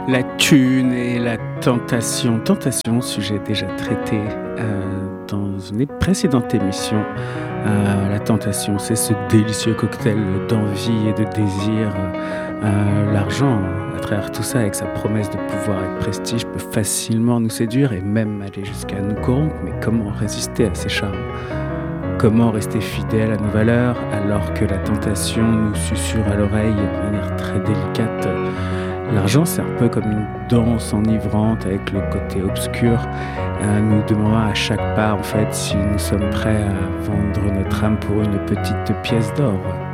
La thune et la tentation. Tentation, sujet déjà traité dans une précédente émission. La tentation, c'est ce délicieux cocktail d'envie et de désir. L'argent, à travers tout ça, avec sa promesse de pouvoir et de prestige, peut facilement nous séduire et même aller jusqu'à nous corrompre. Mais comment résister à ces charmes ? Comment rester fidèle à nos valeurs alors que la tentation nous susurre à l'oreille de manière très délicate ? L'argent, c'est un peu comme une danse enivrante avec le côté obscur, nous demandant à chaque pas, en fait, si nous sommes prêts à vendre notre âme pour une petite pièce d'or.